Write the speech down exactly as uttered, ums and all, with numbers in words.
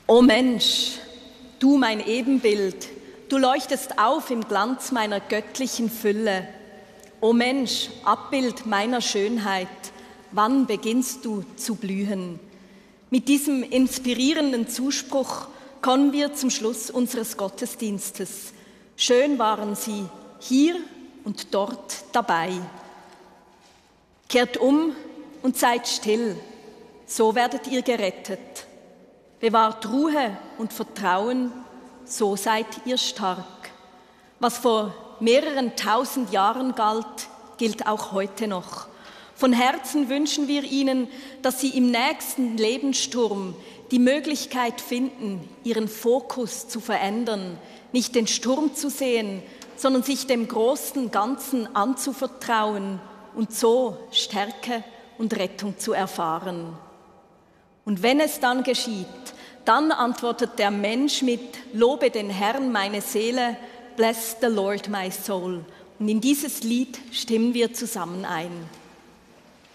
O Mensch, du mein Ebenbild, du leuchtest auf im Glanz meiner göttlichen Fülle. O Mensch, Abbild meiner Schönheit, wann beginnst du zu blühen? Mit diesem inspirierenden Zuspruch kommen wir zum Schluss unseres Gottesdienstes. Schön waren Sie hier und dort dabei. Kehrt um und seid still, so werdet ihr gerettet. Bewahrt Ruhe und Vertrauen, so seid ihr stark. Was vor mehreren tausend Jahren galt, gilt auch heute noch. Von Herzen wünschen wir Ihnen, dass Sie im nächsten Lebenssturm die Möglichkeit finden, Ihren Fokus zu verändern, nicht den Sturm zu sehen, sondern sich dem großen Ganzen anzuvertrauen und so Stärke und Rettung zu erfahren. Und wenn es dann geschieht, dann antwortet der Mensch mit Lobe den Herrn, meine Seele, bless the Lord, my soul. Und in dieses Lied stimmen wir zusammen ein.